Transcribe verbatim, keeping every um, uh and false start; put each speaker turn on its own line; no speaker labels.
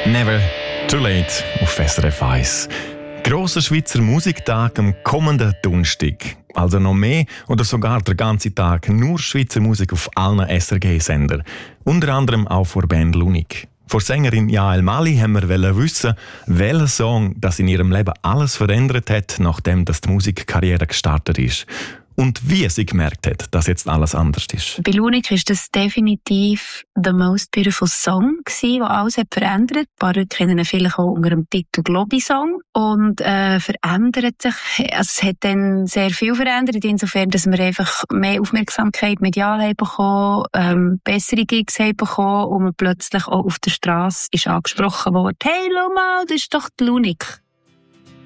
Never too late auf S R F eins. Grosser Schweizer Musiktag am kommenden Donnerstag. Also noch mehr oder sogar der ganze Tag nur Schweizer Musik auf allen S R G-Sendern. Unter anderem auch vor Band Lunik. Von Sängerin Yael Mali haben wir wissen, welcher Song das in ihrem Leben alles verändert hat, nachdem das die Musikkarriere gestartet ist. Und wie sie gemerkt hat, dass jetzt alles anders ist.
Bei Lunik war das definitiv «The Most Beautiful Song», der alles hat verändert. Ein paar Leute kennen ihn vielleicht auch unter dem Titel «Globi-Song». Und äh, verändert sich, also es hat dann sehr viel verändert, insofern, dass wir einfach mehr Aufmerksamkeit medial haben bekommen, ähm, bessere Gigs haben bekommen und man plötzlich auch auf der Straße ist angesprochen worden. «Hey, schau mal, das ist doch die Lunik.»